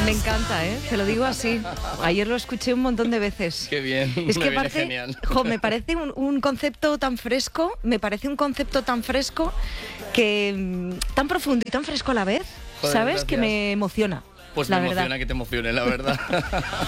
Me encanta, te lo digo así. Ayer lo escuché un montón de veces. Qué bien, es que aparte, genial. Me parece un concepto tan fresco, que tan profundo y tan fresco a la vez, Joder, ¿sabes? gracias. Que me emociona. Pues la me verdad. emociona que te emocione, la verdad.